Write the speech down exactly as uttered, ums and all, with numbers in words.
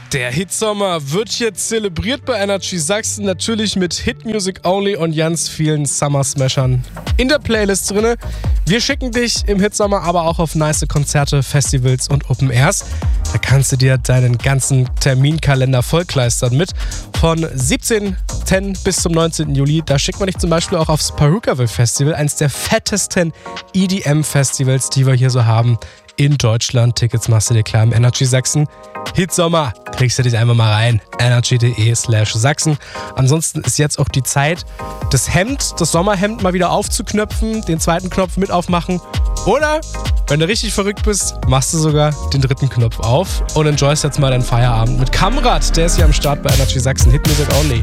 Der Hitsommer wird hier zelebriert bei Energy Sachsen, natürlich mit Hit Music Only und ganz vielen Summer-Smashern in der Playlist drinne. Wir schicken dich im Hitsommer aber auch auf nice Konzerte, Festivals und Open Airs. Da kannst du dir deinen ganzen Terminkalender vollkleistern mit. Von siebzehnten bis zum neunzehnten Juli, da schickt man dich zum Beispiel auch aufs Perukaville Festival, eines der fettesten E D M-Festivals, die wir hier so haben in Deutschland. Tickets machst du dir klar im Energy Sachsen. Hitsommer, kriegst du dich einfach mal rein. energy.de slash Sachsen. Ansonsten ist jetzt auch die Zeit, das Hemd, das Sommerhemd mal wieder aufzuknöpfen, den zweiten Knopf mit aufmachen. Oder, wenn du richtig verrückt bist, machst du sogar den dritten Knopf auf und enjoyst jetzt mal deinen Feierabend mit Kamrat. Der ist hier am Start bei Energy Sachsen. Hit Music Only.